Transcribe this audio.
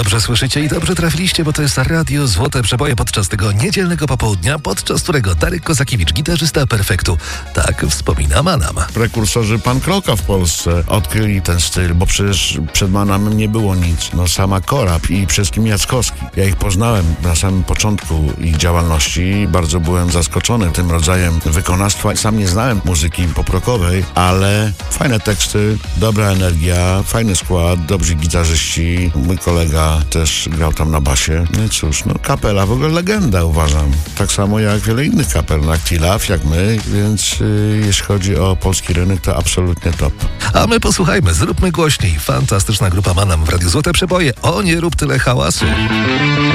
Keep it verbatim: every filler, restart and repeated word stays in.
Dobrze słyszycie i dobrze trafiliście, bo to jest Radio Złote Przeboje podczas tego niedzielnego popołudnia, podczas którego Darek Kozakiewicz, gitarzysta Perfektu, tak wspomina Manam. Prekursorzy punk rocka w Polsce odkryli ten styl, bo przecież przed Manamem nie było nic. No sama Korab i przede wszystkim Jackowski. Ja ich poznałem na samym początku ich działalności i bardzo byłem zaskoczony tym rodzajem wykonawstwa. Sam nie znałem muzyki pop-rockowej, ale fajne teksty, dobra energia, fajny skład, dobrzy gitarzyści. Mój kolega też grał tam na basie. No i cóż, no kapela w ogóle legenda, uważam. Tak samo jak wiele innych kapel, jak T-Love, jak my, więc yy, jeśli chodzi o polski rynek, to absolutnie top. A my posłuchajmy, zróbmy głośniej. Fantastyczna grupa Manam w Radiu Złote Przeboje. O, nie rób tyle hałasu.